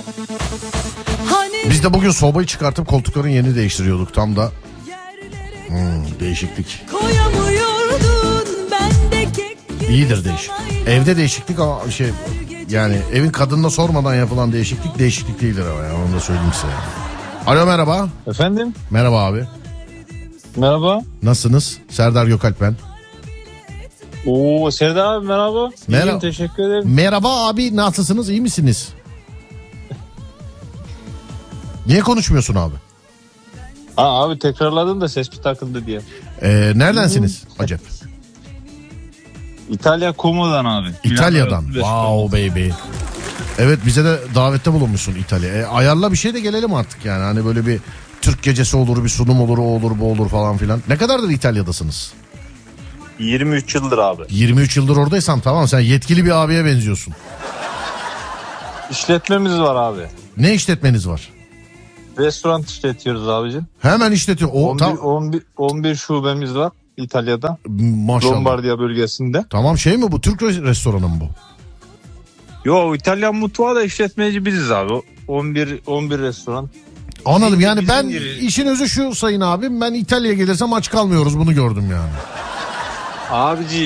Biz de bugün sobayı çıkartıp koltukların yerini değiştiriyorduk tam da. Değişiklik. İyidir değişik. Evde değişiklik ama yani evin kadınına sormadan yapılan değişiklik değildir ama ya, onu da söyleyeyim size. Alo, merhaba. Efendim? Merhaba abi. Merhaba. Nasılsınız? Serdar Gökalp ben. Oo Serdar abi merhaba. İyiyim, teşekkür ederim. Merhaba abi, nasılsınız? İyi misiniz? Niye konuşmuyorsun abi? Abi tekrarladın da ses bir takıldı diye. Neredensiniz acep? İtalya Como'dan abi. İtalya'dan. Wow baby. Evet, bize de davette bulunmuşsun İtalya. Ayarla bir şey de gelelim artık yani. Hani böyle bir Türk gecesi olur, bir sunum olur, o olur, bu olur falan filan. Ne kadardır İtalya'dasınız? 23 yıldır abi. 23 yıldır oradaysan tamam, sen yetkili bir abiye benziyorsun. İşletmemiz var abi. Ne işletmeniz var? Restoran işletiyoruz abicim. Hemen işletiyor. 11 şubemiz var İtalya'da. Maşallah. Lombardiya bölgesinde. Tamam, şey mi bu? Türk restoranı mı bu? Yo, İtalyan mutfağı da işletmeci biziz abi. 11 restoran. Anladım, yani ben işin özü şu sayın abim, ben İtalya'ya gelirsem aç kalmıyoruz, bunu gördüm yani. Abiciğim